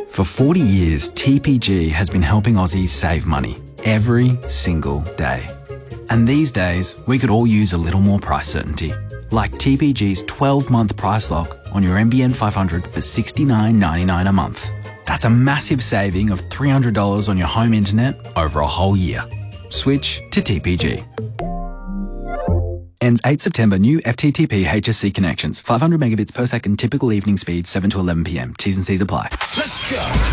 For 40 years, TPG has been helping Aussies save money every single day. And these days, we could all use a little more price certainty. Like TPG's 12-month price lock on your NBN 500 for $69.99 a month. That's a massive saving of $300 on your home internet over a whole year. Switch to TPG. Ends 8 September. New FTTP HSC connections. 500 megabits per second. Typical evening speed 7 to 11 p.m. T's and C's apply. Let's go.